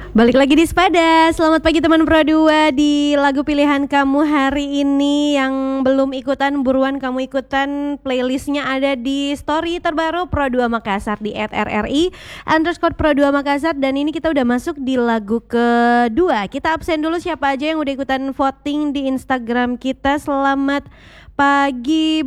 Balik lagi di Sepada. Selamat pagi teman Pro 2. Di lagu pilihan kamu hari ini, yang belum ikutan buruan kamu ikutan. Playlistnya ada di story terbaru Pro 2 Makassar di @RRI_Pro 2 Makassar. Dan ini kita udah masuk di lagu kedua. Kita absen dulu siapa aja yang udah ikutan voting di Instagram kita. Selamat pagi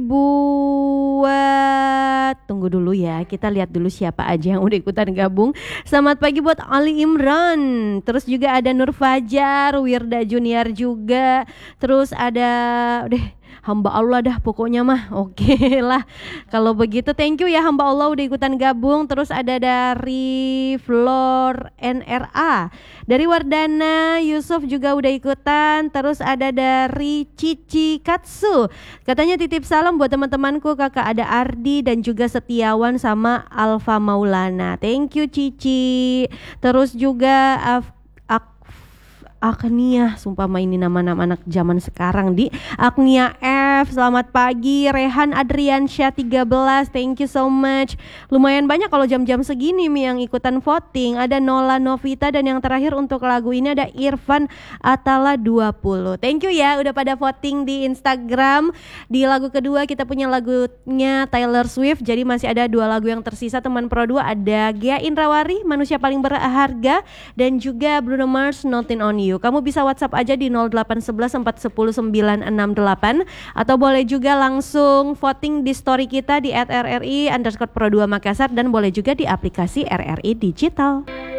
buat, tunggu dulu ya, kita lihat dulu siapa aja yang udah ikutan gabung. Selamat pagi buat Ali Imran, terus juga ada Nur Fajar, Wirda Junior juga, terus ada hamba Allah dah pokoknya mah. Oke lah kalau begitu, thank you ya hamba Allah udah ikutan gabung. Terus ada dari Flor NRA, dari Wardana Yusuf juga udah ikutan. Terus ada dari Cici Katsu, katanya titip salam buat teman-temanku, kakak ada Ardi dan juga Setiawan sama Alfa Maulana. Thank you Cici. Terus juga Agnia, sumpah mainin nama-nama anak zaman sekarang. Di Agnia F, selamat pagi. Rehan Adriansyah 13, thank you so much. Lumayan banyak kalau jam-jam segini yang ikutan voting. Ada Nola Novita, dan yang terakhir untuk lagu ini ada Irfan Atala 20. Thank you ya udah pada voting di Instagram. Di lagu kedua kita punya lagunya Taylor Swift. Jadi masih ada 2 lagu yang tersisa teman Pro 2. Ada Gia Indrawari, Manusia Paling Berharga, dan juga Bruno Mars, Nothing on You. Kamu bisa WhatsApp aja di 0811 410 968, atau boleh juga langsung voting di story kita di @RRI_Pro 2 Makassar, dan boleh juga di aplikasi RRI Digital.